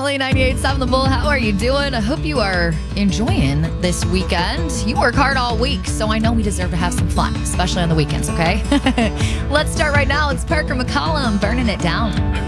family. 98.7 The Bull. How are you doing? I hope you are enjoying this weekend. You work hard all week, so I know we deserve to have some fun, especially on the weekends, okay? Let's start right now. It's Parker McCollum, Burning It Down.